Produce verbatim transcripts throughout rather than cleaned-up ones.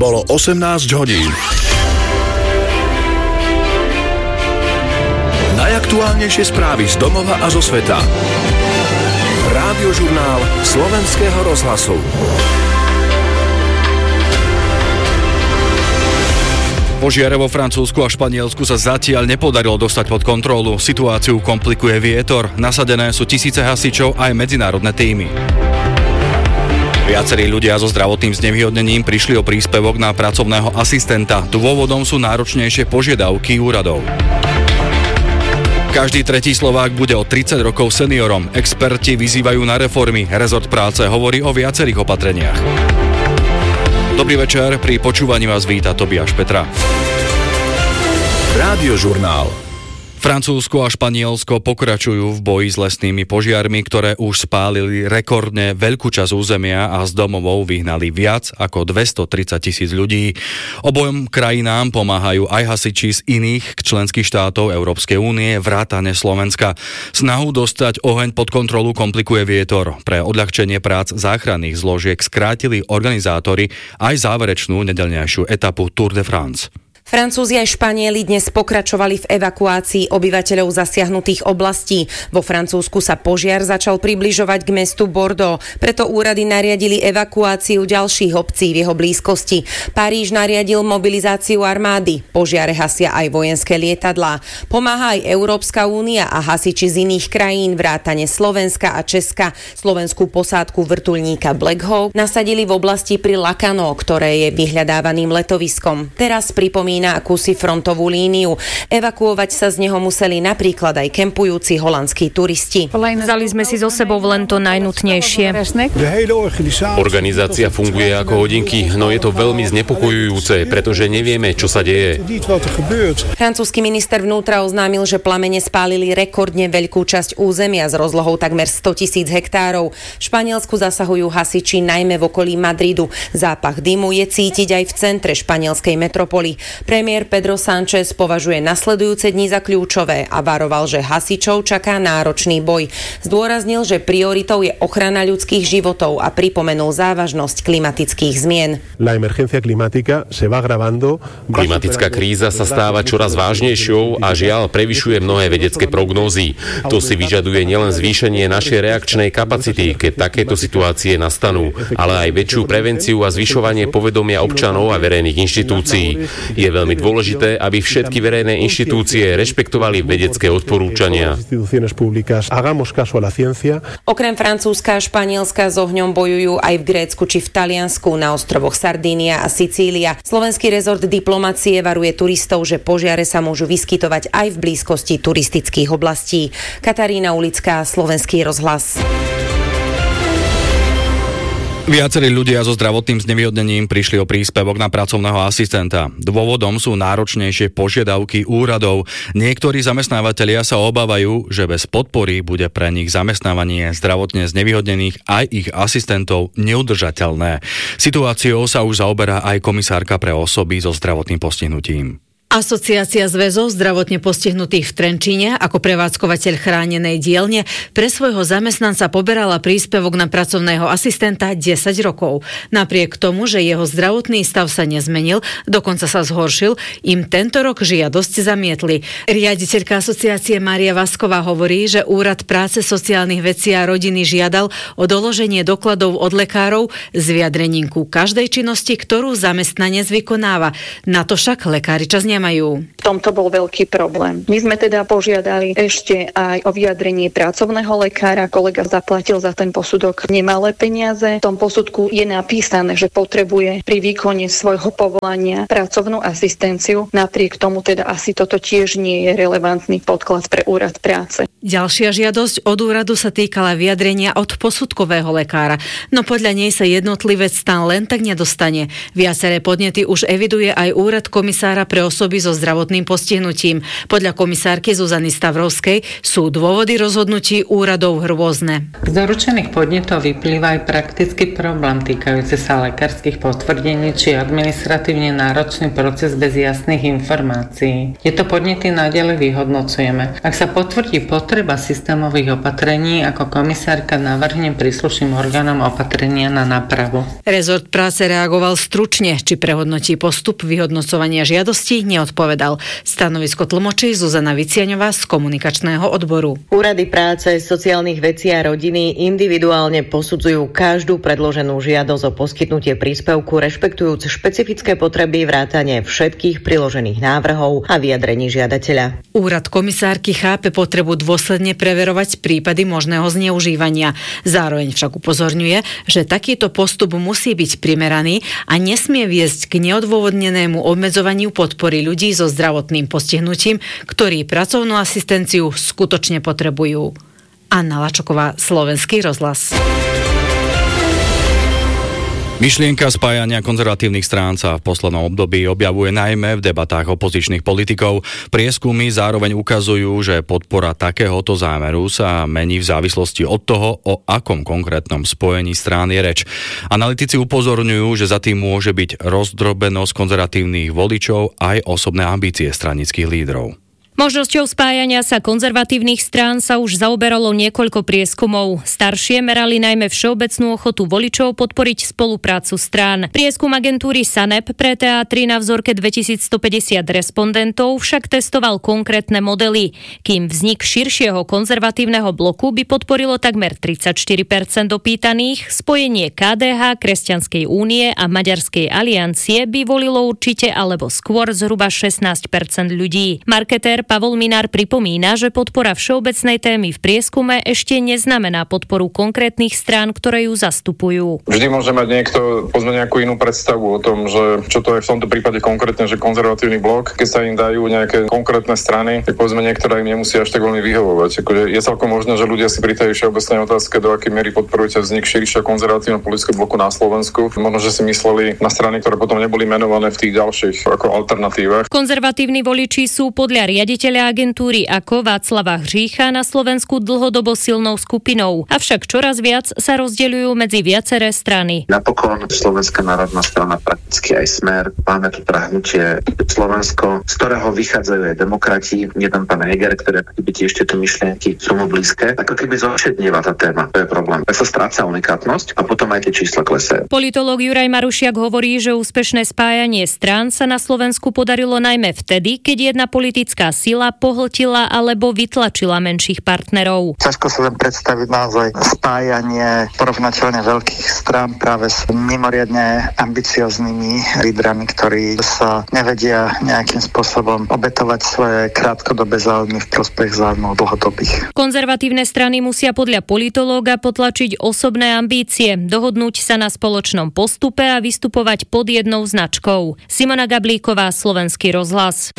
Bolo osemnásť hodín. Najaktuálnejšie správy z domova a zo sveta. Rádiožurnál Slovenského rozhlasu. Požiare vo Francúzsku a Španielsku sa zatiaľ nepodarilo dostať pod kontrolu. Situáciu komplikuje vietor. Nasadené sú tisíce hasičov aj medzinárodné tímy. Viacerí ľudia so zdravotným znevýhodnením prišli o príspevok na pracovného asistenta. Dôvodom sú náročnejšie požiadavky úradov. Každý tretí Slovák bude o tridsať rokov seniorom. Experti vyzývajú na reformy. Rezort práce hovorí o viacerých opatreniach. Dobrý večer, pri počúvaní vás víta Tobiáš Petra. Rádiožurnál. Francúzsko a Španielsko pokračujú v boji s lesnými požiarmi, ktoré už spálili rekordne veľkú časť územia a z domovov vyhnali viac ako dvestotridsať tisíc ľudí. Obojom krajinám pomáhajú aj hasiči z iných členských štátov Európskej únie, vrátane Slovenska. Snahu dostať oheň pod kontrolu komplikuje vietor. Pre odľahčenie prác záchranných zložiek skrátili organizátori aj záverečnú nedeľnejšiu etapu Tour de France. Francúzi aj Španieli dnes pokračovali v evakuácii obyvateľov zasiahnutých oblastí. Vo Francúzsku sa požiar začal približovať k mestu Bordeaux, preto úrady nariadili evakuáciu ďalších obcí v jeho blízkosti. Paríž nariadil mobilizáciu armády, požiare hasia aj vojenské lietadlá. Pomáha aj Európska únia a hasiči z iných krajín, vrátane Slovenska a Česka. Slovenskú posádku vrtuľníka Black Hawk nasadili v oblasti pri Lacanau, ktoré je vyhľadávaným letoviskom. Teraz pripomína na akúsi frontovú líniu. Evakuovať sa z neho museli napríklad aj kempujúci holandskí turisti. Vzali sme si so sebou len to najnutnejšie. Organizácia funguje ako hodinky, no je to veľmi znepokojujúce, pretože nevieme, čo sa deje. Francúzsky minister vnútra oznámil, že plamene spálili rekordne veľkú časť územia s rozlohou takmer stotisíc hektárov. V Španielsku zasahujú hasiči najmä v okolí Madridu. Zápach dymu je cítiť aj v centre španielskej metropoly. Premiér Pedro Sánchez považuje nasledujúce dni za kľúčové a varoval, že hasičov čaká náročný boj. Zdôraznil, že prioritou je ochrana ľudských životov a pripomenul závažnosť klimatických zmien. Klimatická kríza sa stáva čoraz vážnejšou a žiaľ prevyšuje mnohé vedecké prognózy. To si vyžaduje nielen zvýšenie našej reakčnej kapacity, keď takéto situácie nastanú, ale aj väčšiu prevenciu a zvyšovanie povedomia občanov a verejných inštitúcií. Je veľmi dôležité, aby všetky verejné inštitúcie rešpektovali vedecké odporúčania. Okrem Francúzska a Španielska s ohňom bojujú aj v Grécku či v Taliansku, na ostrovoch Sardínia a Sicília. Slovenský rezort diplomacie varuje turistov, že požiare sa môžu vyskytovať aj v blízkosti turistických oblastí. Katarína Ulická, Slovenský rozhlas. Viacerí ľudia so zdravotným znevýhodnením prišli o príspevok na pracovného asistenta. Dôvodom sú náročnejšie požiadavky úradov. Niektorí zamestnávatelia sa obávajú, že bez podpory bude pre nich zamestnávanie zdravotne znevýhodnených aj ich asistentov neudržateľné. Situáciou sa už zaoberá aj komisárka pre osoby so zdravotným postihnutím. Asociácia zväzov zdravotne postihnutých v Trenčíne ako prevádzkovateľ chránenej dielne pre svojho zamestnanca poberala príspevok na pracovného asistenta desať rokov. Napriek tomu, že jeho zdravotný stav sa nezmenil, dokonca sa zhoršil, im tento rok žiadosť zamietli. Riaditeľka asociácie Mária Vasková hovorí, že Úrad práce, sociálnych vecí a rodiny žiadal o doloženie dokladov od lekárov s vyjadrením ku každej činnosti, ktorú zamestnanec vykonáva. Na to však lekári čas nemajú. V tomto bol veľký problém. My sme teda požiadali ešte aj o vyjadrenie pracovného lekára. Kolega zaplatil za ten posudok nemalé peniaze. V tom posudku je napísané, že potrebuje pri výkone svojho povolania pracovnú asistenciu. Napriek tomu teda asi toto tiež nie je relevantný podklad pre Úrad práce. Ďalšia žiadosť od úradu sa týkala vyjadrenia od posudkového lekára, no podľa nej sa jednotlivec tam len tak nedostane. Viaceré podnety už eviduje aj Úrad komisára pre osoby so zdravotným postihnutím. Podľa komisárky Zuzany Stavrovskej sú dôvody rozhodnutí úradov rôzne. Z doručených podnetov vyplýva aj praktický problém týkajúci sa lekárskych potvrdení či administratívne náročný proces bez jasných informácií. Tieto podnety naďalej vyhodnocujeme. Ak sa potvrdí potreba potreba systémových opatrení, ako komisárka navrhne príslušným orgánom opatrenia na nápravu. Rezort práce reagoval stručne, či prehodnotí postup vyhodnocovania žiadostí, neodpovedal. Stanovisko tlmočí Zuzana Viciaňová z komunikačného odboru. Úrady práce, sociálnych vecí a rodiny individuálne posudzujú každú predloženú žiadosť o poskytnutie príspevku, rešpektujúc špecifické potreby, vrátane všetkých priložených návrhov a vyjadrení žiadateľa. Úrad komisárky chápe potrebu dôsledne preverovať prípady možného zneužívania. Zároveň však upozorňuje, že takýto postup musí byť primeraný a nesmie viesť k neodôvodnenému obmedzovaniu podpory ľudí so zdravotným postihnutím, ktorí pracovnú asistenciu skutočne potrebujú. Anna Lačoková, Slovenský rozhlas. Myšlienka spájania konzervatívnych strán sa v poslednom období objavuje najmä v debatách opozičných politikov. Prieskumy zároveň ukazujú, že podpora takéhoto zámeru sa mení v závislosti od toho, o akom konkrétnom spojení strán je reč. Analytici upozorňujú, že za tým môže byť rozdrobenosť konzervatívnych voličov aj osobné ambície stranických lídrov. Možnosťou spájania sa konzervatívnych strán sa už zaoberalo niekoľko prieskumov. Staršie merali najmä všeobecnú ochotu voličov podporiť spoluprácu strán. Prieskum agentúry SANEP pre té á tri na vzorke dvetisícstopäťdesiat respondentov však testoval konkrétne modely. Kým vznik širšieho konzervatívneho bloku by podporilo takmer tridsaťštyri percent opýtaných, spojenie ká dé há, Kresťanskej únie a Maďarskej aliancie by volilo určite alebo skôr zhruba šestnásť percent ľudí. Marketér Pavol Minár pripomína, že podpora všeobecnej témy v prieskume ešte neznamená podporu konkrétnych strán, ktoré ju zastupujú. Vždy môže mať niekto povedzme nejakú inú predstavu o tom, že čo to je v tomto prípade konkrétne, že konzervatívny blok, keď sa im dajú nejaké konkrétne strany, tak povedzme niektoré im nemusí až tak veľmi vyhovovať. Akože je celkom možné, že ľudia si pri tej všeobecnej otázke, do akej miery podporujete vznik širšieho konzervatívneho politického bloku na Slovensku. Možno, že si mysleli na strany, ktoré potom neboli menované v tých ďalších ako alternatívach. Konzervatívni voliči sú podľa riaditeľa agentúry ako Václava Hřícha na Slovensku dlhodobo silnou skupinou, avšak čoraz viac sa rozdeľujú medzi viaceré strany. Napokon Slovenská národná strana, prakticky aj Smer, máme tu hnutie Slovensko, z ktorého vychádzajú aj demokrati, jeden pán Heger, ktoré by tiež tieto myšlienky sú mu blízke. Ako keby zošednieva tá téma, to je problém. Tak sa stráca unikátnosť a potom aj tie čísla klesajú. Politológ Juraj Marušiak hovorí, že úspešné spájanie strán sa na Slovensku podarilo najmä vtedy, keď jedna politická sila pohltila alebo vytlačila menších partnerov. Ťažko sa len predstaviť naozaj spájanie porovnateľne veľkých strán práve s mimoriadne ambicioznými lídrami, ktorí sa nevedia nejakým spôsobom obetovať svoje krátkodobé záujmy v prospech záujmov dlhodobých. Konzervatívne strany musia podľa politológa potlačiť osobné ambície, dohodnúť sa na spoločnom postupe a vystupovať pod jednou značkou. Simona Gablíková, Slovenský rozhlas.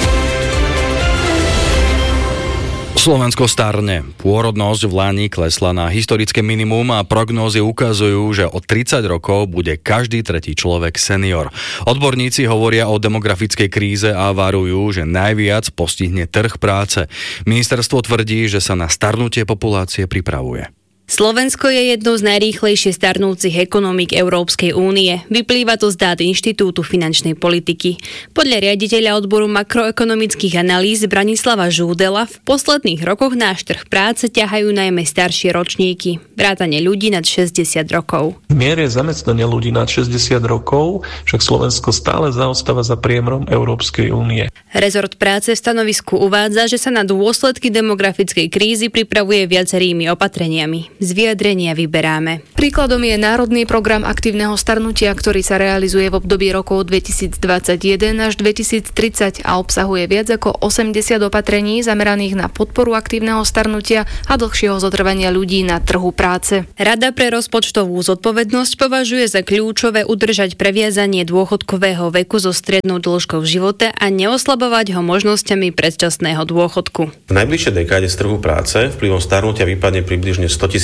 Slovensko starne. Pôrodnosť v lani klesla na historické minimum a prognózy ukazujú, že o tridsať rokov bude každý tretí človek senior. Odborníci hovoria o demografickej kríze a varujú, že najviac postihne trh práce. Ministerstvo tvrdí, že sa na starnutie populácie pripravuje. Slovensko je jednou z najrýchlejšie starnúcich ekonomík Európskej únie. Vyplýva to z dát Inštitútu finančnej politiky. Podľa riaditeľa odboru makroekonomických analýz Branislava Žúdela v posledných rokoch náš trh práce ťahajú najmä staršie ročníky, vrátane ľudí nad šesťdesiat rokov. V miere zamestnania ľudí nad šesťdesiat rokov však Slovensko stále zaostáva za priemerom Európskej únie. Rezort práce v stanovisku uvádza, že sa na dôsledky demografickej krízy pripravuje viacerými opatreniami. Z vyjadrenia vyberáme. Príkladom je Národný program aktívneho starnutia, ktorý sa realizuje v období rokov dvetisícdvadsaťjeden až dvetisíctridsať a obsahuje viac ako osemdesiat opatrení zameraných na podporu aktívneho starnutia a dlhšieho zotrvania ľudí na trhu práce. Rada pre rozpočtovú zodpovednosť považuje za kľúčové udržať previazanie dôchodkového veku so strednou dĺžkou v živote a neoslabovať ho možnosťami predčasného dôchodku. V najbližšej dekáde z trhu práce vplyvom starnutia vypadne približne sto tisíc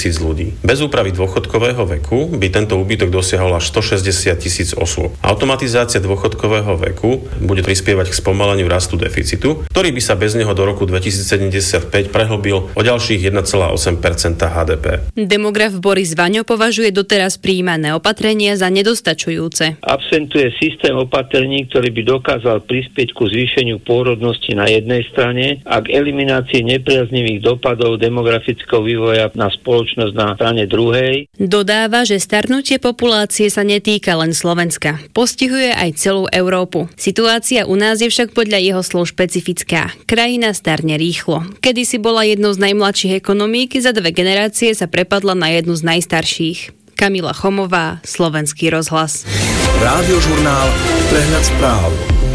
tisíc ľudí. Bez úpravy dôchodkového veku by tento úbytok dosiahol až stošesťdesiat tisíc osôb. Automatizácia dôchodkového veku bude prispievať k spomaleniu rastu deficitu, ktorý by sa bez neho do roku dvetisícsedemdesiatpäť prehlbil o ďalších jeden celá osem percenta há dé pé. Demograf Boris Vaňo považuje doteraz prijímané opatrenia za nedostačujúce. Absentuje systém opatrení, ktorý by dokázal prispieť ku zvýšeniu pôrodnosti na jednej strane a k eliminácii nepriaznivých dopadov demografického vývoja na spoločnosť na strane druhej. Dodáva, že starnutie populácie sa netýka len Slovenska. Postihuje aj celú Európu. Situácia u nás je však podľa jeho slov špecifická. Krajina starne rýchlo. Kedysi bola jednou z najmladších ekonomík, za dve generácie sa prepadla na jednu z najstarších. Kamila Chomová, Slovenský rozhlas. Rádiožurnál, prehľad správ.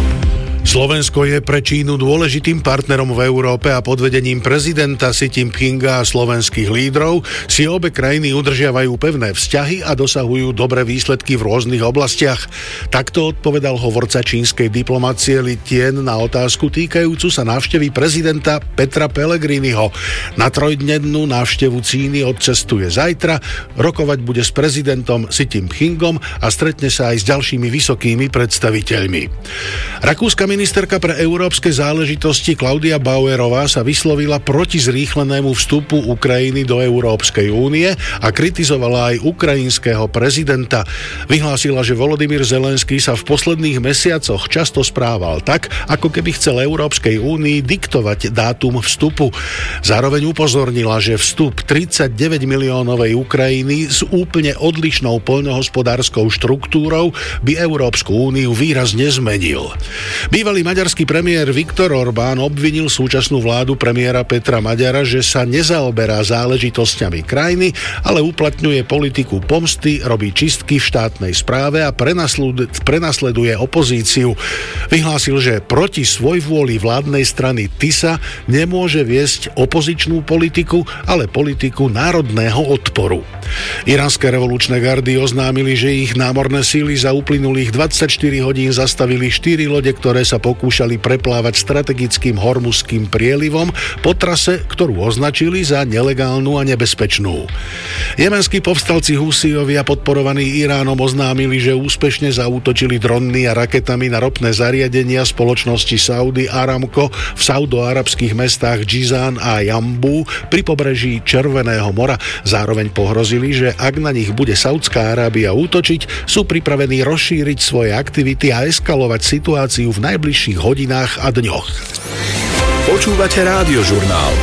Slovensko je pre Čínu dôležitým partnerom v Európe a pod vedením prezidenta Xi Jinpinga a slovenských lídrov si obe krajiny udržiavajú pevné vzťahy a dosahujú dobré výsledky v rôznych oblastiach. Takto odpovedal hovorca čínskej diplomacie Li Tian na otázku týkajúcu sa návštevy prezidenta Petra Pellegriniho. Na trojdnennú návštevu Číny odcestuje zajtra, rokovať bude s prezidentom Xi Jinpingom a stretne sa aj s ďalšími vysokými predstaviteľmi. Rakúska ministerka pre európske záležitosti Klaudia Bauerová sa vyslovila proti zrýchlenému vstupu Ukrajiny do Európskej únie a kritizovala aj ukrajinského prezidenta. Vyhlásila, že Volodymyr Zelenský sa v posledných mesiacoch často správal tak, ako keby chcel Európskej únii diktovať dátum vstupu. Zároveň upozornila, že vstup tridsaťdeväť miliónovej Ukrajiny s úplne odlišnou poľnohospodárskou štruktúrou by Európsku úniu výrazne zmenil. Bývalý maďarský premiér Viktor Orbán obvinil súčasnú vládu premiéra Petra Maďara, že sa nezaoberá záležitosťami krajiny, ale uplatňuje politiku pomsty, robí čistky v štátnej správe a prenasleduje opozíciu. Vyhlásil, že proti svojvôli vládnej strany TISA nemôže viesť opozičnú politiku, ale politiku národného odporu. Iránske revolučné gardy oznámili, že ich námorné síly za uplynulých dvadsaťštyri hodín zastavili štyri lode, ktoré sa pokúšali preplávať strategickým hormuzským prielivom po trase, ktorú označili za nelegálnu a nebezpečnú. Jemenskí povstalci Husijovia podporovaní Iránom oznámili, že úspešne zaútočili dronmi a raketami na ropné zariadenia spoločnosti Saudi Aramco v saudoarabských mestách Džizán a Jambu pri pobreží Červeného mora. Zároveň pohrozili, že ak na nich bude Saudská Arábia útočiť, sú pripravení rozšíriť svoje aktivity a eskalovať situáciu v najbližších hodinách a dňoch. Počúvate Rádiožurnál.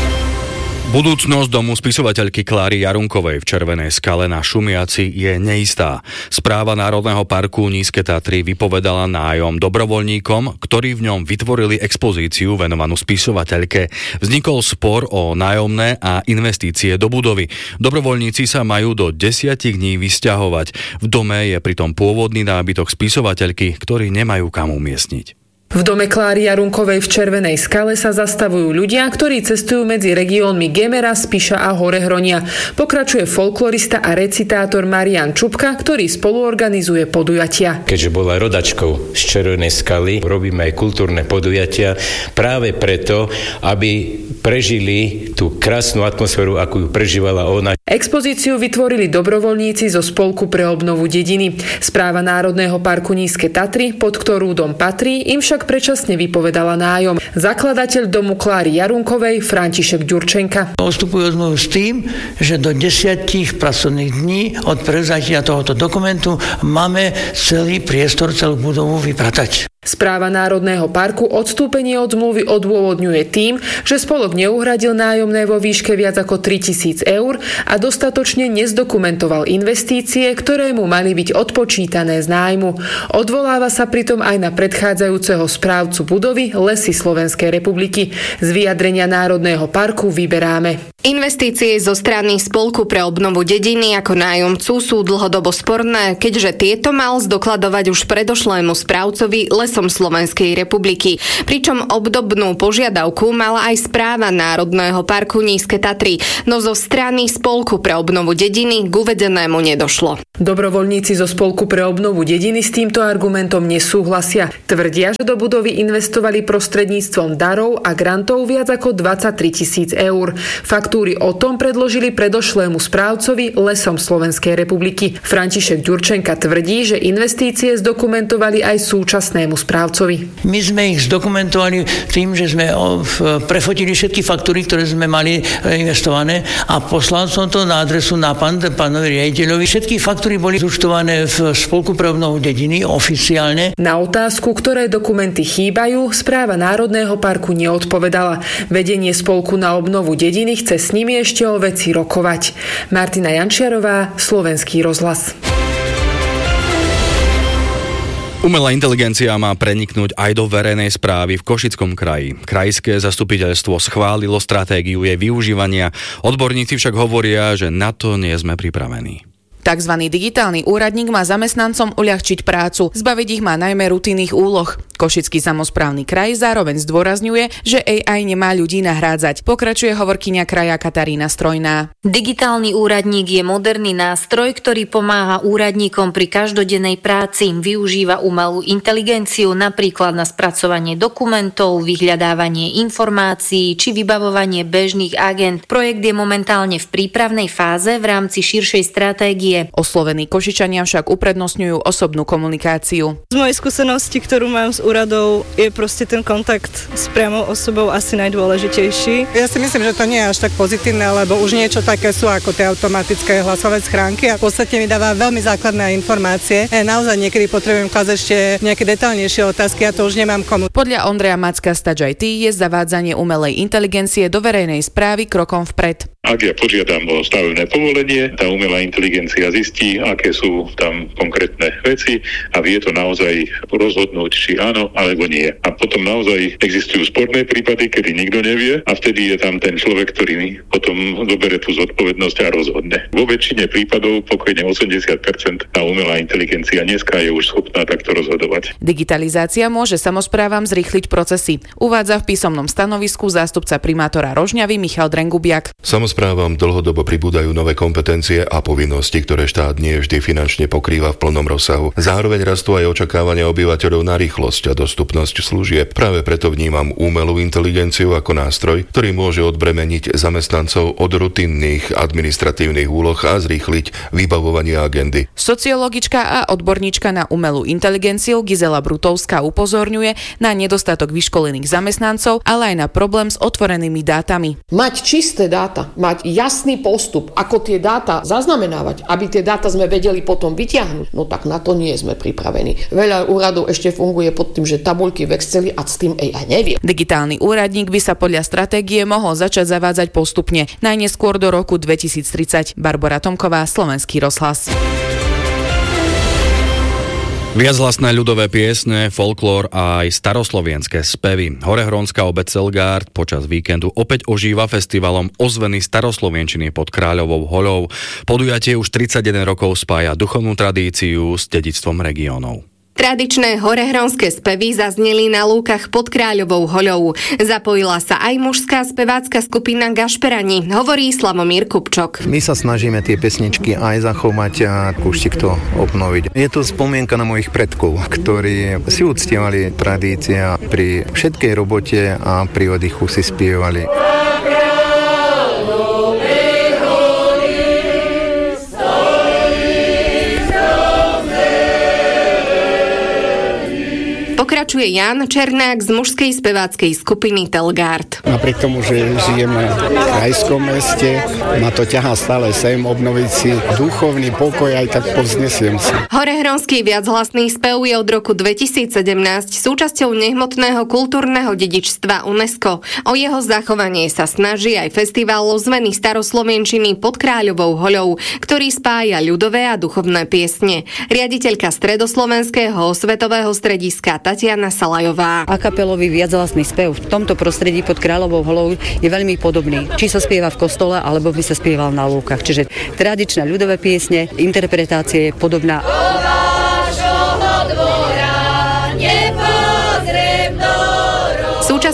Budúcnosť domu spisovateľky Kláry Jarunkovej v Červenej Skale na Šumiaci je neistá. Správa Národného parku Nízke Tatry vypovedala nájom dobrovoľníkom, ktorí v ňom vytvorili expozíciu venovanú spisovateľke. Vznikol spor o nájomné a investície do budovy. Dobrovoľníci sa majú do desiatich dní vysťahovať. V dome je pritom pôvodný nábytok spisovateľky, ktorý nemajú kam umiestniť. V dome Kláry Jarunkovej v Červenej Skale sa zastavujú ľudia, ktorí cestujú medzi regiónmi Gemera, Spiša a Horehronia. Pokračuje folklorista a recitátor Marián Čupka, ktorý spoluorganizuje podujatia. Keďže bola rodačkou z Červenej Skaly, robíme aj kultúrne podujatia práve preto, aby prežili tú krásnu atmosféru, akú ju prežívala ona. Expozíciu vytvorili dobrovoľníci zo Spolku pre obnovu dediny. Správa Národného parku Nízke Tatry, pod ktorú dom patrí, im však predčasne vypovedala nájom. Zakladateľ domu Kláry Jarunkovej František Ďurčenka. Postupujú zmluvu s tým, že do desiatich pracovných dní od prevzatia tohoto dokumentu máme celý priestor, celú budovu vypratať. Správa Národného parku odstúpenie od zmluvy odôvodňuje tým, že spolok neuhradil nájomné vo výške viac ako tritisíc eur a dostatočne nezdokumentoval investície, ktoré mu mali byť odpočítané z nájmu. Odvoláva sa pritom aj na predchádzajúceho správcu budovy Lesy Slovenskej republiky. Z vyjadrenia Národného parku vyberáme. Investície zo strany Spolku pre obnovu dediny ako nájomcu sú dlhodobo sporné, keďže tieto mal zdokladovať už predošlému správcovi Lesom Slovenskej republiky. Pričom obdobnú požiadavku mala aj správa Národného parku Nízke Tatry, no zo strany Spolku pre obnovu dediny k uvedenému nedošlo. Dobrovoľníci zo Spolku pre obnovu dediny s týmto argumentom nesúhlasia. Tvrdia, že do budovy investovali prostredníctvom darov a grantov viac ako dvadsaťtri tisíc eur. Fakt faktúry o tom predložili predošlému správcovi Lesom Slovenskej republiky. František Ďurčenka tvrdí, že investície zdokumentovali aj súčasnému správcovi. My sme ich zdokumentovali tým, že sme prefotili všetky faktúry, ktoré sme mali investované a poslal som to na adresu na pán, pánovi riaditeľovi. Všetky faktúry boli zúčtované v Spolku pre obnovu dediny oficiálne. Na otázku, ktoré dokumenty chýbajú, správa Národného parku neodpovedala. Vedenie Spolku na obnovu dediny chce s nimi ešte o veci rokovať. Martina Jančiarová, Slovenský rozhlas. Umelá inteligencia má preniknúť aj do verejnej správy v Košickom kraji. Krajské zastupiteľstvo schválilo stratégiu jej využívania. Odborníci však hovoria, že na to nie sme pripravení. Takzvaný digitálny úradník má zamestnancom uľahčiť prácu, zbaviť ich má najmä rutinných úloh. Košický samosprávny kraj zároveň zdôrazňuje, že á í nemá ľudí nahrádzať. Pokračuje hovorkyňa kraja Katarína Strojná. Digitálny úradník je moderný nástroj, ktorý pomáha úradníkom pri každodennej práci. Využíva umelú inteligenciu napríklad na spracovanie dokumentov, vyhľadávanie informácií či vybavovanie bežných agent. Projekt je momentálne v prípravnej fáze v rámci širšej stratégie. Oslovení Košičania však uprednostňujú osobnú komunikáciu. Z mojej skúsenosti, ktorú mám s úradou, je proste ten kontakt s priamou osobou asi najdôležitejší. Ja si myslím, že to nie je až tak pozitívne, lebo už niečo také sú ako tie automatické hlasové schránky a v podstate mi dáva veľmi základné informácie. Ja naozaj niekedy potrebujem klásť ešte nejaké detailnejšie otázky a to už nemám komu. Podľa Ondreja Macka z Touch í té je zavádzanie umelej inteligencie do verejnej správy krokom vpred. Ak ja požiadam o stavebné povolenie, tá umelá inteligencia zistí, aké sú tam konkrétne veci a vie to naozaj rozhodnúť, či áno alebo nie. A potom naozaj existujú sporné prípady, kedy nikto nevie a vtedy je tam ten človek, ktorý potom zoberie tú zodpovednosť a rozhodne. Vo väčšine prípadov, pokojne osemdesiat percent, tá umelá inteligencia dneska je už schopná takto rozhodovať. Digitalizácia môže samosprávam zrýchliť procesy, uvádza v písomnom stanovisku zástupca primátora Rožňavy Michal Drengubiak. Samosprávam dlhodobo pribúdajú nové kompetencie a povinnosti, ktoré štát nie vždy finančne pokrýva v plnom rozsahu. Zároveň rastú aj očakávania obyvateľov na rýchlosť a dostupnosť služieb. Práve preto vnímam umelú inteligenciu ako nástroj, ktorý môže odbremeniť zamestnancov od rutinných administratívnych úloh a zrýchliť vybavovanie agendy. Sociologička a odborníčka na umelú inteligenciu Gizela Brutovská upozorňuje na nedostatok vyškolených zamestnancov, ale aj na problém s otvorenými dátami. Mať čisté dáta, mať jasný postup, ako tie dáta zaznamenávať, aby tie dáta sme vedeli potom vyťahnuť, no tak na to nie sme pripravení. Veľa úradov ešte funguje pod tým, že tabuľky v Exceli a s tým á í nevie. Digitálny úradník by sa podľa stratégie mohol začať zavádzať postupne, najneskôr do roku dvetisíctridsať. Barbora Tomková, Slovenský rozhlas. Viachlasné ľudové piesne, folklór a aj staroslovenské spevy. Horehrónska obec Celgárd počas víkendu opäť ožíva festivalom ozveny staroslovenčiny pod Kráľovou hoľou. Podujatie už tridsaťjeden rokov spája duchovnú tradíciu s dedičstvom regiónov. Tradičné horehronské spevy zazneli na lúkach pod Kráľovou hoľou. Zapojila sa aj mužská spevácka skupina Gašperani, hovorí Slavomír Kupčok. My sa snažíme tie pesničky aj zachovať a kúštik to obnoviť. Je to spomienka na mojich predkov, ktorí si uctievali tradícia pri všetkej robote a pri oddychu si spievali. Pokračuje Jan Černák z mužskej speváckej skupiny Telgárd. Napriek tomu, že žijeme v krajskom meste, ma to ťahá stále sem obnoviť si duchovný pokoj, aj tak povznesiem si. Horehronský viachlasný spev je od roku dvetisícsedemnásť súčasťou nehmotného kultúrneho dedičstva UNESCO. O jeho zachovanie sa snaží aj festival ozveny staroslovenčiny pod Kráľovou hoľou, ktorý spája ľudové a duchovné piesne. Riaditeľka Stredoslovenského osvetového strediska Tatiana Salajová. Akapelový viachlasný spev v tomto prostredí pod Kráľovou holou je veľmi podobný. Či sa spieva v kostole, alebo by sa spieval na lúkach. Čiže tradičné ľudové piesne, interpretácia je podobná.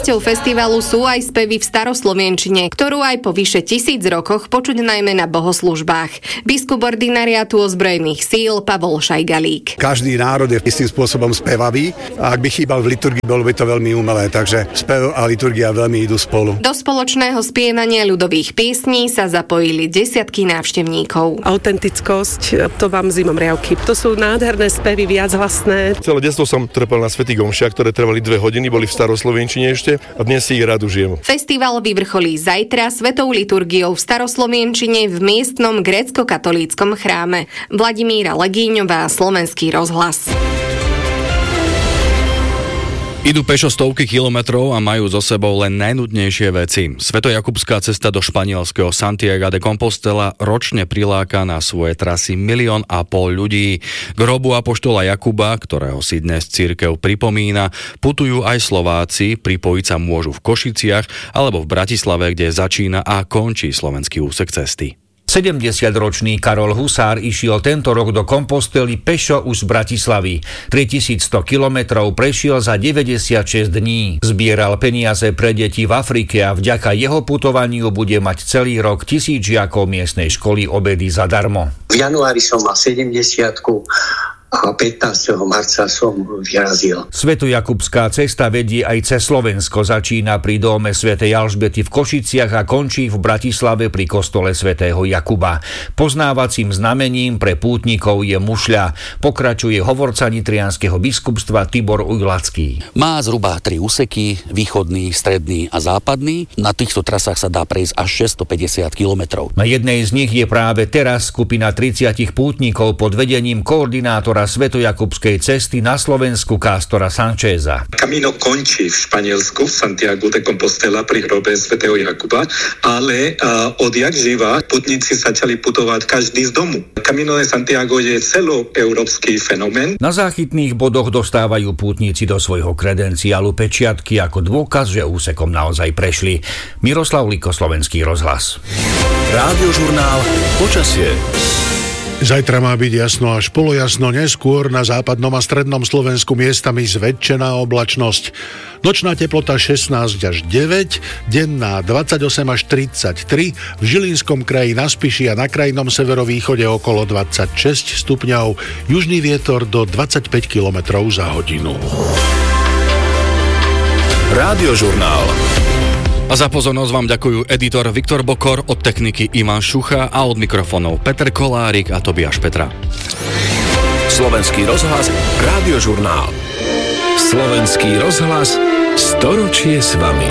Súčasťou festivalu sú aj spevy v staroslovenčine, ktorú aj po vyše tisíc rokoch počuť najmä na bohoslužbách. Biskup ordinariátu ozbrojených síl Pavol Šajgalík. Každý národ je istým spôsobom spevavý a ak by chýbal v liturgii, bolo by to veľmi umelé, takže spev a liturgia veľmi idú spolu. Do spoločného spievania ľudových piesní sa zapojili desiatky návštevníkov. Autentickosť, to vám zimom riavky. To sú nádherné spevy, viachlasné. Celé detstvo som trpel na svätých omšiach, ktoré trvali dve hodiny, boli v staroslovenčine ešte a dnes si ich rád užijem. Festival vyvrcholí zajtra svetou liturgiou v staroslovenčine v miestnom grécko-katolíckom chráme. Vladimíra Legíňová, Slovenský rozhlas. Idú pešo stovky kilometrov a majú so sebou len najnudnejšie veci. Svetojakubská cesta do španielského Santiago de Compostela ročne priláka na svoje trasy milión a pol ľudí. K hrobu apoštola Jakuba, ktorého si dnes cirkev pripomína, putujú aj Slováci, pripojiť sa môžu v Košiciach alebo v Bratislave, kde začína a končí slovenský úsek cesty. sedemdesiatročný Karol Husár išiel tento rok do Kompostely pešo už z Bratislavy. tritisícsto kilometrov prešiel za deväťdesiatšesť dní. Zbieral peniaze pre deti v Afrike a vďaka jeho putovaniu bude mať celý rok tisíc žiakov miestnej školy obedy zadarmo. V januári som mal sedemdesiatku a pätnásteho marca som vyrazil. Svetojakubská cesta vedie aj cez Slovensko. Začína pri dome svätej Alžbety v Košiciach a končí v Bratislave pri kostole svätého Jakuba. Poznávacím znamením pre pútnikov je mušľa. Pokračuje hovorca nitrianskeho biskupstva Tibor Ujlacký. Má zhruba tri úseky, východný, stredný a západný. Na týchto trasách sa dá prejsť až šesťstopäťdesiat kilometrov. Na jednej z nich je práve teraz skupina tridsať pútnikov pod vedením koordinátora Svetojakubskej cesty na Slovensku Kástora Sancheza. Camino končí v Španielsku, v Santiago de Compostela pri hrobe svätého Jakuba, ale uh, odjak živa putníci začali putovať každý z domu. Camino de Santiago je celoeurópsky fenomén. Na záchytných bodoch dostávajú pútnici do svojho kredenciálu pečiatky ako dôkaz, že úsekom naozaj prešli. Miroslav Liko, Slovenský rozhlas. Rádiožurnál Počasie. Zajtra má byť jasno až polojasno, neskôr na západnom a strednom Slovensku miestami zväčšená oblačnosť. Nočná teplota šestnásť až deväť, denná dvadsaťosem až tridsaťtri, v Žilinskom kraji na Spiši a na krajnom severovýchode okolo dvadsaťšesť stupňov, južný vietor do dvadsaťpäť kilometrov za hodinu. Rádiožurnál. A za pozornosť vám ďakujú editor Viktor Bokor, od techniky Ivan Šucha a od mikrofónov Peter Kolárik a Tobiáš Petra. Slovenský rozhlas, Rádiožurnál. Slovenský rozhlas, storočie s vami.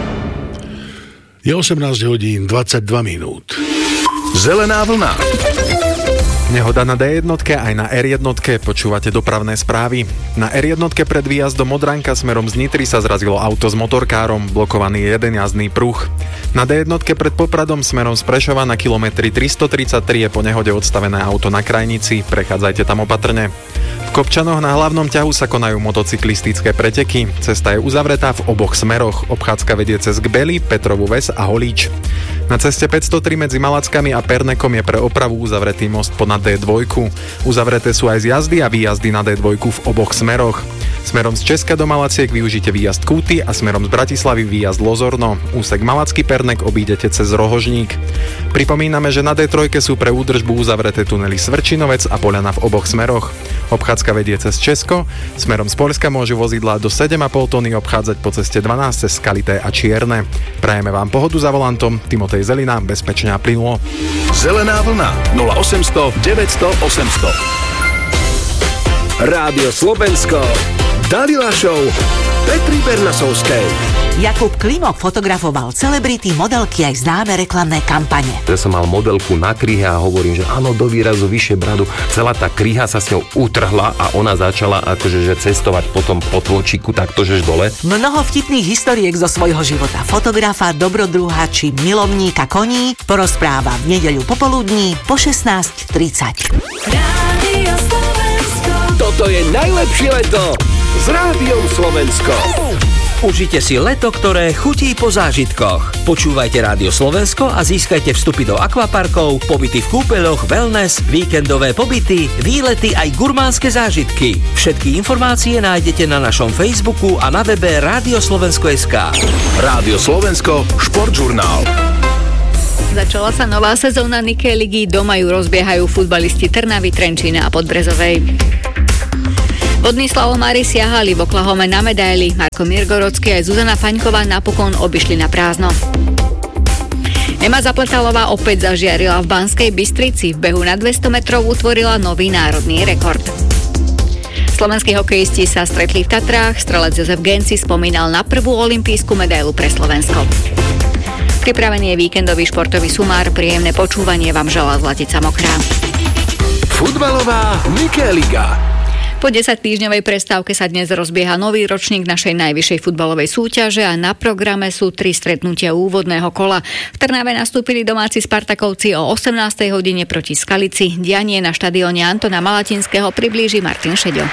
Je osemnásť hodín dvadsaťdva minút. Zelená vlna. Nehoda na dé jedna aj na er jedna, počúvate dopravné správy. Na er jedna pred výjazdom od Ranka smerom z Nitry sa zrazilo auto s motorkárom, blokovaný je jeden jazdný pruh. Na dé jedna pred Popradom smerom z Prešova na kilometri tristotridsaťtri je po nehode odstavené auto na krajnici, prechádzajte tam opatrne. V Kopčanoch na hlavnom ťahu sa konajú motocyklistické preteky. Cesta je uzavretá v oboch smeroch. Obchádzka vedie cez Gbely, Petrovú Ves a Holíč. Na ceste päťstotri medzi Malackami a Pernekom je pre opravu uzavretý most ponad dé dva. Uzavreté sú aj zjazdy a výjazdy na dé dva v oboch smeroch. Smerom z Česka do Malaciek využite výjazd Kúty a smerom z Bratislavy výjazd Lozorno. Úsek Malacký Pernek obídete cez Rohožník. Pripomíname, že na dé tri sú pre údržbu uzavreté tunely Svrčinovec a Poľana v oboch smeroch. Obchádzka vedie cez Česko, smerom z Poľska môžu vozidlá do sedem a pol tony obchádzať po ceste dvanásť cez Skalité a Čierne. Prajeme vám pohodu za volantom, Timotej Zelina, bezpečne a plynulo. Zelená vlna nula osemsto deväťsto osemsto. Rádio Slovensko, Dalila Show, Petri Bernasovskej. Jakub Klimok fotografoval celebrity, modelky aj známe reklamné kampane. Ja som mal modelku na kryhe a hovorím, že áno, do výrazu vyššie bradu. Celá tá kryha sa s ňou utrhla a ona začala akože že cestovať potom po tôčiku takto žeš dole. Mnoho vtipných historiek zo svojho života fotografa, dobrodruha či milovníka koní porozpráva v nedeľu popoludní po šestnásť tridsať. Rádio Slovensko. Toto je najlepšie leto s Rádiom Slovensko. Užite si leto, ktoré chutí po zážitkoch. Počúvajte Rádio Slovensko a získajte vstupy do akvaparkov, pobyty v kúpeľoch, wellness, víkendové pobyty, výlety aj gurmánske zážitky. Všetky informácie nájdete na našom Facebooku a na webe Rádio Slovensko bodka es ká. Rádio Slovensko, športžurnál. Začala sa nová sezóna Nike ligy, doma ju rozbiehajú futbalisti Trnavy, Trenčína a Podbrezovej. Vodní slalomári siahali v Oklahome na medaily. Marko Mirgorocký aj Zuzana Faňková napokon obišli na prázdno. Ema Zapletalová opäť zažiarila v Banskej Bystrici. V behu na dvesto metrov utvorila nový národný rekord. Slovenskí hokejisti sa stretli v Tatrách. Strelec Jozef Genci spomínal na prvú olympijskú medailu pre Slovensko. Pripravený je víkendový športový sumár. Príjemné počúvanie vám želá Zlatica Mokrá. Futbalová Nike liga. Po desaťtýždňovej prestávke sa dnes rozbieha nový ročník našej najvyššej futbalovej súťaže a na programe sú tri stretnutia úvodného kola. V Trnave nastúpili domáci Spartakovci o osemnástej hodine proti Skalici. Dianie na štadióne Antona Malatinského priblíži Martin Šeďo.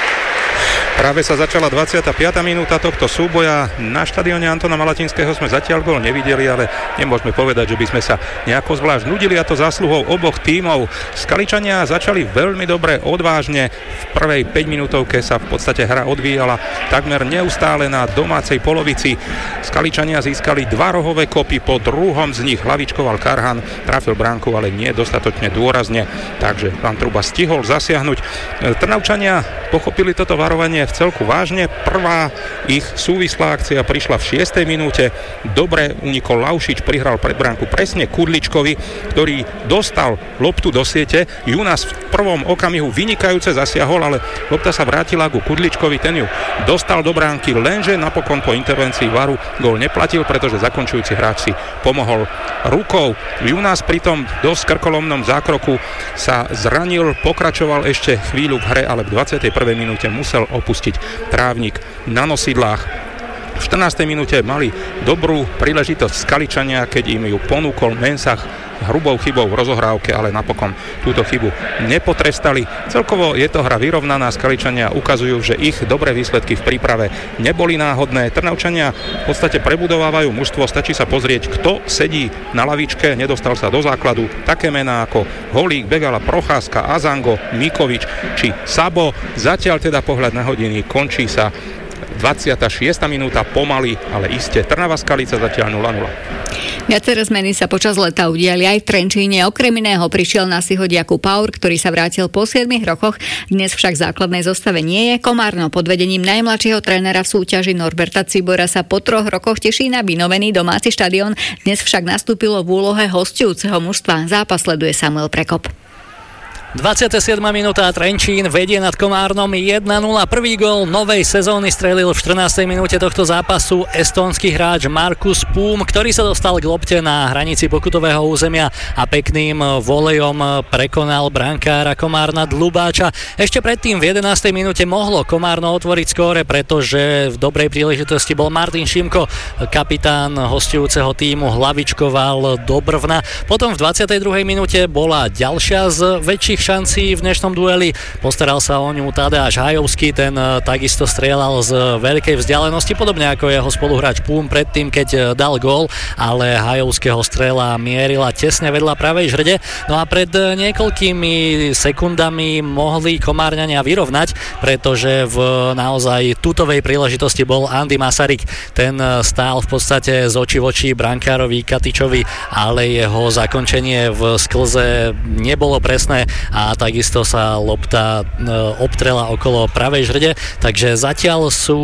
Práve sa začala dvadsiata piata minúta tohto súboja. Na štadióne Antona Malatinského sme zatiaľ gól nevideli, ale nemôžeme povedať, že by sme sa nejako zvlášť nudili, a to zásluhou oboch tímov. Skaličania začali veľmi dobre, odvážne. V prvej päťminútovke sa v podstate hra odvíjala takmer neustále na domácej polovici. Skaličania získali dva rohové kopy, po druhom z nich hlavičkoval Karhan, trafil bránku, ale nie dostatočne dôrazne, takže pán Truba stihol zasiahnuť. Trnavčania pochopili toto varovanie v celku vážne. Prvá ich súvislá akcia prišla v šiestej minúte. Dobre unikol Laušič, prihral pred bránku presne Kudličkovi, ktorý dostal loptu do siete. Junas v prvom okamihu vynikajúce zasiahol, ale lopta sa vrátila ku Kudličkovi, ten ju dostal do bránky, lenže napokon po intervencii varu gól neplatil, pretože zakončujúci hráč si pomohol rukou. Junas pri tom dosť krkolomnom zákroku sa zranil, pokračoval ešte chvíľu v hre, ale v dvadsiatej prvej minúte musel opustiť trávnik na nosidlách. V štrnástej minúte mali dobrú príležitosť Skaličania, keď im ju ponúkol Mensah hrubou chybou v rozohrávke, ale napokon túto chybu nepotrestali. Celkovo je to hra vyrovnaná. Skaličania ukazujú, že ich dobré výsledky v príprave neboli náhodné. Trnavčania v podstate prebudovávajú mužstvo. Stačí sa pozrieť, kto sedí na lavičke, nedostal sa do základu. Také mená ako Holík, Begala, Procházka, Azango, Mikovič či Sabo. Zatiaľ teda pohľad na hodiny, končí sa dvadsiata šiesta minúta, pomaly, ale iste. Trnava Skalica zatiaľ nula nula. Viaceré zmeny sa počas leta udiali aj v Trenčíne. Okrem iného prišiel na Sihod Jakub Paur, ktorý sa vrátil po siedmich rokoch. Dnes však v základnej zostave nie je. Komárno pod vedením najmladšieho trénera v súťaži Norberta Cibora sa po troch rokoch teší na vynovený domáci štadión. Dnes však nastúpilo v úlohe hosťujúceho mužstva. Zápas sleduje Samuel Prekop. dvadsiata siedma minúta, Trenčín vedie nad Komárnom jeden nula. Prvý gól novej sezóny strelil v štrnástej minúte tohto zápasu estónsky hráč Markus Pum, ktorý sa dostal k lopte na hranici pokutového územia a pekným volejom prekonal brankára Komárna Dlubáča. Ešte predtým v jedenástej minúte mohlo Komárno otvoriť skóre, pretože v dobrej príležitosti bol Martin Šimko, kapitán hosťujúceho tímu, hlavičkoval do brvna. Potom v dvadsiatej druhej minúte bola ďalšia z väčších šancí v dnešnom dueli. Postaral sa o ňu Tadeáš Hajovský, ten takisto strieľal z veľkej vzdialenosti, podobne ako jeho spoluhráč Pum predtým, keď dal gól, ale Hajovského strela mierila tesne vedľa pravej žrde. No a pred niekoľkými sekundami mohli Komárňania vyrovnať, pretože v naozaj tutovej príležitosti bol Andy Masaryk. Ten stál v podstate z očí v očí brankárovi Katičovi, ale jeho zakončenie v sklze nebolo presné a takisto sa lopta obtrela okolo pravej žrde, takže zatiaľ sú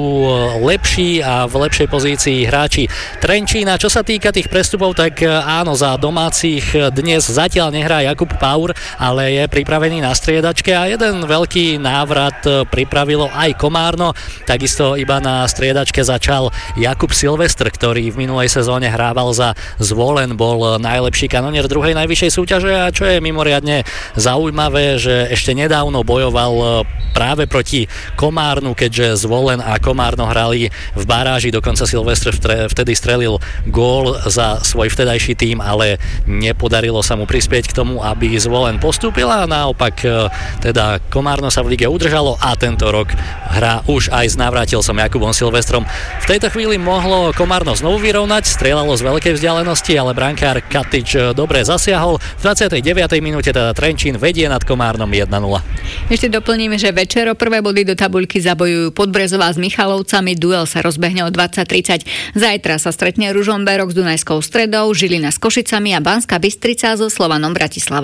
lepší a v lepšej pozícii hráči Trenčína. Čo sa týka tých prestupov, tak áno, za domácich dnes zatiaľ nehrá Jakub Paur, ale je pripravený na striedačke a jeden veľký návrat pripravilo aj Komárno. Takisto iba na striedačke začal Jakub Silvestr, ktorý v minulej sezóne hrával za Zvolen, bol najlepší kanonier druhej najvyššej súťaže a čo je mimoriadne zaujímavé, zaujímavé, že ešte nedávno bojoval práve proti Komárnu, keďže Zvolen a Komárno hrali v baráži, dokonca Silvestr vtedy strelil gól za svoj vtedajší tím, ale nepodarilo sa mu prispieť k tomu, aby Zvolen postúpila, naopak teda Komárno sa v lige udržalo a tento rok hrá už aj s návratilcom Jakubom Silvestrom. V tejto chvíli mohlo Komárno znovu vyrovnať, strieľalo z veľkej vzdialenosti, ale brankár Katič dobre zasiahol. V dvadsiatej deviatej minúte teda Trenčín vedie nad Komárnom jeden nula. Ešte doplníme, že večer o prvé body do tabuľky zabojujú Podbrezová s Michalovcami, duel sa rozbehne o dvadsať tridsať. Zajtra sa stretne Ružomberok s Dunajskou Stredou, Žilina s Košicami a Banská Bystrica so Slovanom Bratislava.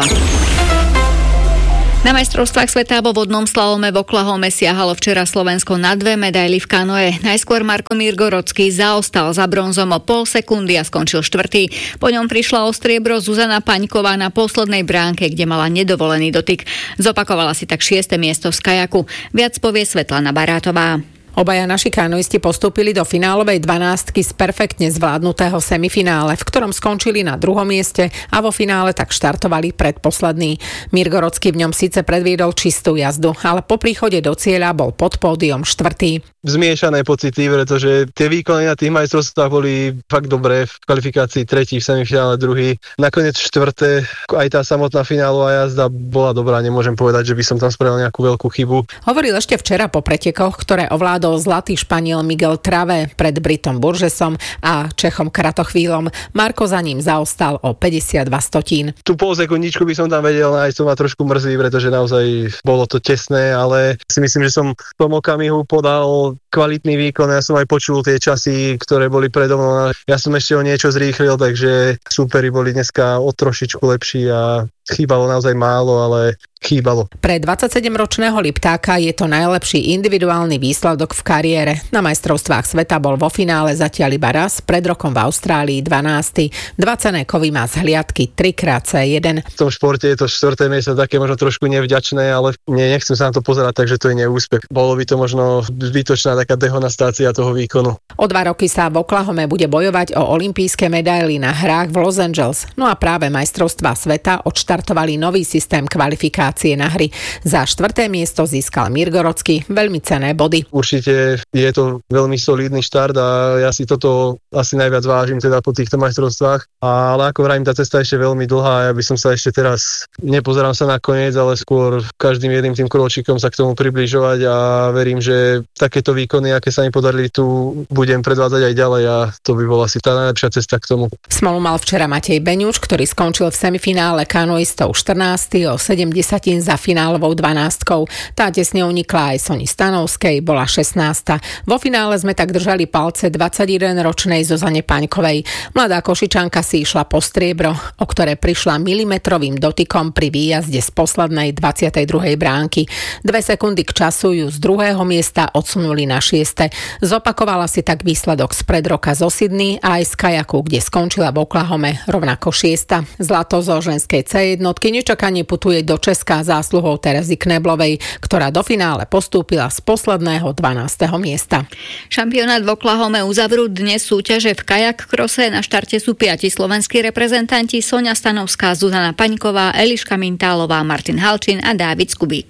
Na majstrovstvách sveta vo vodnom slalome v Oklahome siahalo včera Slovensko na dve medaily v kanoe. Najskôr Marko Mirgorocký zaostal za bronzom o pol sekundy a skončil štvrtý. Po ňom prišla o striebro Zuzana Paňková na poslednej bránke, kde mala nedovolený dotyk. Zopakovala si tak šieste miesto z kajaku. Viac povie Svetlana Barátová. Obaja naši kanoisti postúpili do finálovej dvanástky z perfektne zvládnutého semifinále, v ktorom skončili na druhom mieste a vo finále tak štartovali predposledný. Mirgorocký v ňom síce predviedol čistú jazdu, ale po príchode do cieľa bol pod pódium štvrtý. Zmiešané pocity, pretože tie výkony na tých majstrovstvách boli fakt dobré. V kvalifikácii tretí, v semifinále druhý, nakoniec štvrté. Aj tá samotná finálová jazda bola dobrá, nemôžem povedať, že by som tam spravil nejakú veľkú chybu. Hovoril ešte včera po pretekoch, ktoré ovládol zlatý Španiel Miguel Travé pred Britom Burgesom a Čechom Kratochvílom. Marko za ním zaostal o päťdesiatdva stotín. Tú pol sekundičku by som tam vedel nájsť, to ma trošku mrzí, pretože naozaj bolo to tesné, ale si myslím, že som v tom okamihu podal kvalitný výkon. Ja som aj počul tie časy, ktoré boli predo mnou. Ja som ešte o niečo zrýchlil, takže súperi boli dneska o trošičku lepší a chýbalo naozaj málo, ale chýbalo. Pre dvadsaťsedemročného Liptáka je to najlepší individuálny výsledok v kariére. Na majstrovstvách sveta bol vo finále zatiaľ iba raz, pred rokom v Austrálii dvanásty. Dva cenné kovy má z hliadky tri krát cé jeden. V tom športe je to štvrté miesto také možno trošku nevďačné, ale nie, nechcem sa na to pozerať, takže to je neúspech. Bolo by to možno zbytočná taká dehonastácia toho výkonu. O dva roky sa v Oklahome bude bojovať o olympijské medaily na hrách v Los Angeles. No a práve majstrovstvá sveta odštartovali nový systém kvalifikácie na hry. Za štvrté miesto získal Mirgorocký, veľmi cenné body. Určite je to veľmi solidný štart a ja si toto asi najviac vážim teda po týchto majstrovstvách. Ale ako vravím, tá cesta je ešte veľmi dlhá a ja by som sa ešte teraz nepozerám sa na koniec, ale skôr každým jedným tým kročikom sa k tomu približovať a verím, že takéto výkony, aké sa mi podarili tu, budem predvádzať aj ďalej a to by bola asi tá najlepšia cesta k tomu. Smolu mal včera Matej Beňuš, ktorý skončil v semifinále kanoistov štrnásty o sedem desatín za finálovou dvanástkou. Tá tesne unikla aj Soni Stanovskej, bola šestnásta. Vo finále sme tak držali palce dvadsaťjedenročnej Zuzane Paňkovej. Mladá Košičanka si išla po striebro, o ktoré prišla milimetrovým dotykom pri výjazde z poslednej dvadsiatej druhej bránky. Dve sekundy k času ju z druhého miesta odsunuli na šieste. Zopakovala si tak výsledok spred roka zo Sydney a aj z kajaku, kde skončila v Oklahome rovnako šiesta. Zlato zo ženskej cé jednotky nečakane putuje do Česka zásluhou Terezy Kneblovej, ktorá do finále postúpila z posledného dvanásteho miesta. Šampionát v Oklahome uzavrú dnes súťaže v kajak krose. Na štarte sú piati slovenskí reprezentanti: Soňa Stanovská, Zuzana Paňková, Eliška Mintálová, Martin Halčin a Dávid Skubík.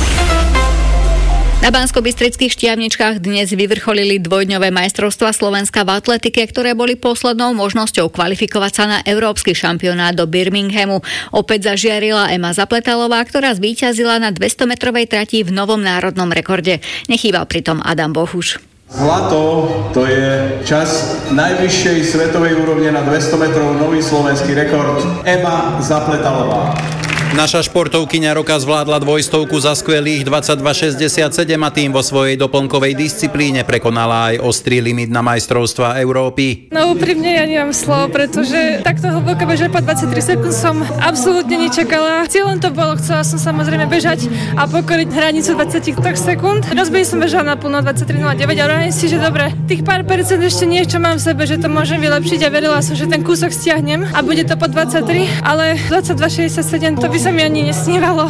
Na Banskobystrických Štiavničkách dnes vyvrcholili dvojdňové majstrovstvá Slovenska v atletike, ktoré boli poslednou možnosťou kvalifikovať sa na európsky šampionát do Birminghamu. Opäť zažiarila Ema Zapletalová, ktorá zvíťazila na dvestometrovej trati v novom národnom rekorde. Nechýbal pritom Adam Bohuš. Zlato, to je čas najvyššej svetovej úrovne na dvesto metrov, nový slovenský rekord. Ema Zapletalová. Naša športovkyňa roka zvládla dvojstovku za skvelých dvadsaťdva šesťdesiatsedem a tým vo svojej doplnkovej disciplíne prekonala aj ostrý limit na majstrovstvá Európy. No úprimne ja nemám slov, pretože takto hlboko bežať po dvadsaťtri sekúnd som absolútne nečakala. Cieľom to bolo, chcela som samozrejme bežať a pokoriť hranicu dvadsaťtri sekúnd. Rozbehy som bežala naplno dvadsaťtri nula deväť a hovorím si, že dobre, tých pár percent ešte niečo mám v sebe, že to môžem vylepšiť a verila som, že ten kúsok stiahnem a bude to po dvadsaťtri, ale dvadsaťdva šesťdesiatsedem to by sa mi ani nesnívalo.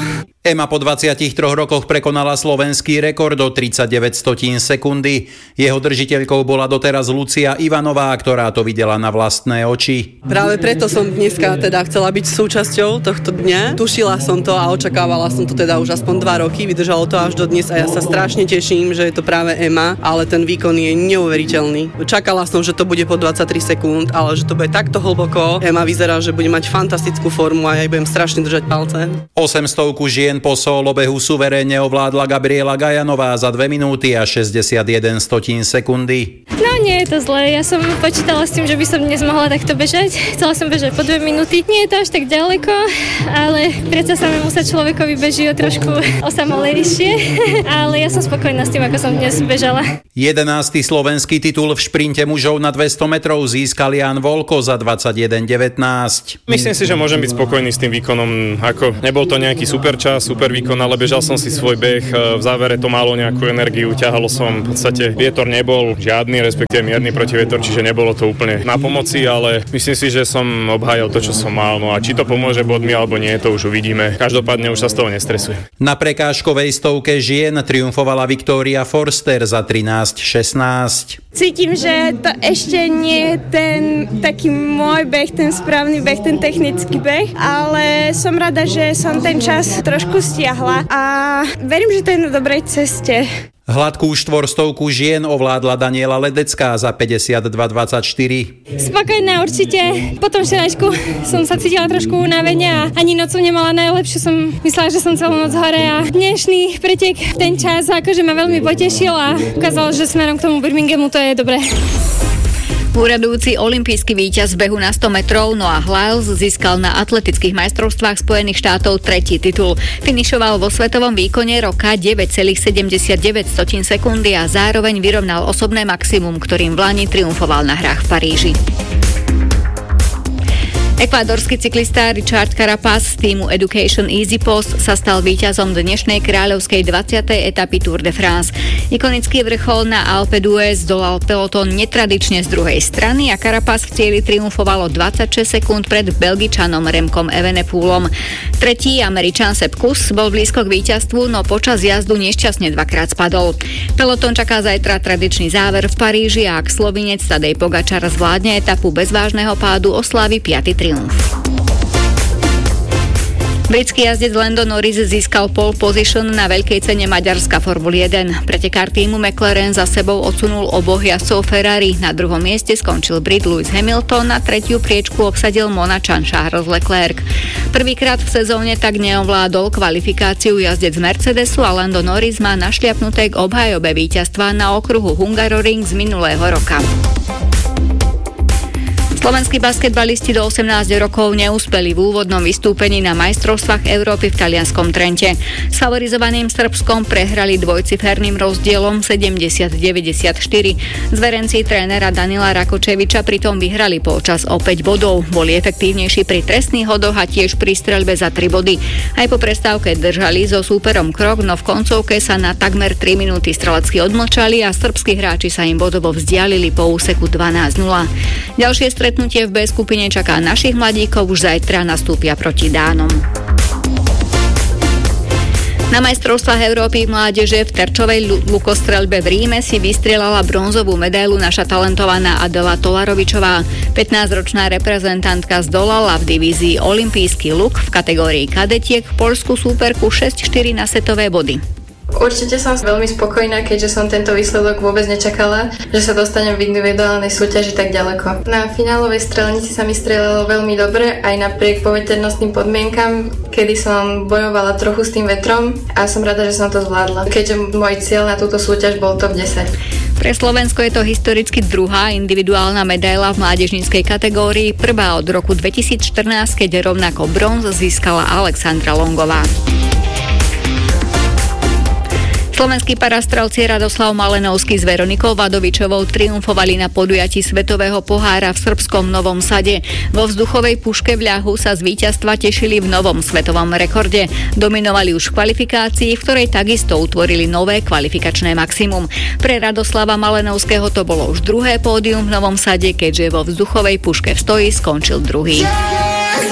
Ema po dvadsiatich troch rokoch prekonala slovenský rekord o tridsaťdeväť stotín sekundy. Jeho držiteľkou bola doteraz Lucia Ivanová, ktorá to videla na vlastné oči. Práve preto som dneska teda chcela byť súčasťou tohto dňa. Tušila som to a očakávala som to teda už aspoň dva roky. Vydržalo to až do dnes a ja sa strašne teším, že je to práve Ema, ale ten výkon je neuveriteľný. Čakala som, že to bude po dvadsaťtri sekúnd, ale že to bude takto hlboko. Ema vyzerá, že bude mať fantastickú formu a ja jej budem strašne držať palce. osemstovku žien po solobehu suverénne ovládla Gabriela Gajanová za dve minúty a šesťdesiatjeden stotín sekundy. No nie je to zlé, ja som počítala s tým, že by som dnes mohla takto bežať. Chcela som bežať po dve minúty. Nie je to až tak ďaleko, ale predsa samému sa človekovi beží o trošku osamelejšie. Ale ja som spokojná s tým, ako som dnes bežala. jedenásty slovenský titul v šprinte mužov na dvesto metrov získal Jan Volko za dvadsaťjeden devätnásť. Myslím si, že môžem byť spokojný s tým výkonom. Ako nebol to nejaký super čas, super výkon, ale bežal som si svoj beh. V závere to malo nejakú energiu, ťahalo som. V podstate vietor nebol žiadny, respektíve mierny protivietor, čiže nebolo to úplne na pomoci, ale myslím si, že som obhájil to, čo som mal. No a či to pomôže bodmi alebo nie, to už uvidíme. Každopádne už sa z toho nestresujem. Na prekážkovej stovke žien triumfovala Viktória Forster za trinásť šestnásť. Cítim, že to ešte nie je ten taký môj beh, ten správny beh, ten technický beh, ale som rada, že som ten čas trošku stiahla a verím, že to je na dobrej ceste. Hladkú štvorstovku žien ovládla Daniela Ledecká za päťdesiatdva dvadsaťštyri. Spokojná určite. Po tom včerajšku som sa cítila trošku unavene a ani noc som nemala najlepšiu. Som myslela, že som celú noc hore a dnešný pretek, ten čas akože ma veľmi potešil a ukázal, že smerom k tomu Birminghamu to je dobré. Úradujúci olympijský víťaz v behu na sto metrov Noah Lyles získal na atletických majstrovstvách Spojených štátov tretí titul. Finišoval vo svetovom výkone roka deväť celá sedemdesiatdeväť sekundy a zároveň vyrovnal osobné maximum, ktorým v lani triumfoval na hrách v Paríži. Ekvádorský cyklista Richard Carapaz z týmu Education Easy Post sa stal víťazom dnešnej kráľovskej dvadsiatej etapy Tour de France. Ikonický vrchol na Alpe d'Huez zdolal pelotón netradične z druhej strany a Carapaz v cieli triumfoval o dvadsaťšesť sekúnd pred Belgičanom Remkom Evenepoelom. Tretí Američan Sepp Kuss bol blízko k víťazstvu, no počas jazdu nešťastne dvakrát spadol. Pelotón čaká zajtra tradičný záver v Paríži a ak Slovinec Tadej Pogačar zvládne etapu bez vážneho pádu, oslávi piaty triumf. Britský jazdec Lando Norris získal pole position na veľkej cene Maďarska Formuly jeden. Pretekár týmu McLaren za sebou odsunul oboch jazdcov Ferrari. Na druhom mieste skončil Brit Lewis Hamilton, na tretiu priečku obsadil Monačan Charles Leclerc. Prvýkrát v sezóne tak neovládol kvalifikáciu jazdec Mercedesu a Lando Norris má našliapnuté k obhajobe víťazstva na okruhu Hungaroring z minulého roka. Slovenskí basketbalisti do osemnásť rokov neúspeli v úvodnom vystúpení na majstrovstvách Európy v talianskom Trente. S favorizovaným Srbskom prehrali dvojciferným rozdielom sedemdesiat deväťdesiatštyri. Zverenci trénera Danila Rakočeviča pritom vyhrali počas o päť bodov. Boli efektívnejší pri trestných hodoch a tiež pri streľbe za tri body. Aj po prestávke držali so súperom krok, no v koncovke sa na takmer tri minúty strelecky odmlčali a srbskí hráči sa im bodovo vzdialili po úseku dvanásť nula. Ďalšie stretnutie Stretnutie v B skupine čaká našich mladíkov, už zajtra nastúpia proti Dánom. Na majstrovstvách Európy mládeže v terčovej lukostreľbe v Ríme si vystrieľala bronzovú medailu naša talentovaná Adela Tolarovičová. pätnásťročná reprezentantka zdolala v divízii Olympijský luk v kategórii kadetiek poľskú súperku šesť štyri na setové body. Určite som veľmi spokojná, keďže som tento výsledok vôbec nečakala, že sa dostanem v individuálnej súťaži tak ďaleko. Na finálovej strelnici sa mi strieľalo veľmi dobre, aj napriek poveternostným podmienkam, kedy som bojovala trochu s tým vetrom a som rada, že som to zvládla, keďže môj cieľ na túto súťaž bol top desať. Pre Slovensko je to historicky druhá individuálna medaila v mládežníckej kategórii, prvá od roku dvetisícštrnásť, keď rovnako bronz získala Alexandra Longová. Slovenskí parastrelci Radoslav Malenovský s Veronikou Vadovičovou triumfovali na podujatí Svetového pohára v srbskom Novom Sade. Vo vzduchovej puške v ľahu sa z víťazstva tešili v novom svetovom rekorde. Dominovali už v kvalifikácii, v ktorej takisto utvorili nové kvalifikačné maximum. Pre Radoslava Malenovského to bolo už druhé pódium v Novom Sade, keďže vo vzduchovej puške v stoji skončil druhý.